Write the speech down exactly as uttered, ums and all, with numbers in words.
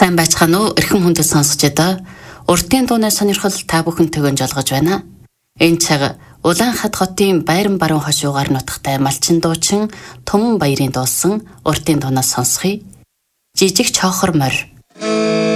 Сайн байцгаана уу? Эрхэм хүндэт сонсогчдоо. Уртын дууны сонирхол та бүхэнтэйгэн жолгож байна. Энэ цаг Улаанхад хотын Байран баруун хошуугаар нутагтай малчин дуучин Түмэн баярын дуусан уртын дуунаас сонсхий. Жижиг чоохор морь.